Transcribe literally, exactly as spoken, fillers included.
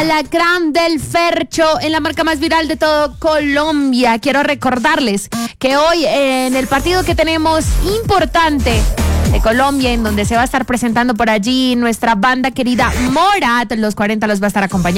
Alacrán del Fercho, en la marca más viral de todo Colombia. Quiero recordarles que hoy en el partido que tenemos importante de Colombia, en donde se va a estar presentando por allí nuestra banda querida Morat, los cuarenta los va a estar acompañando.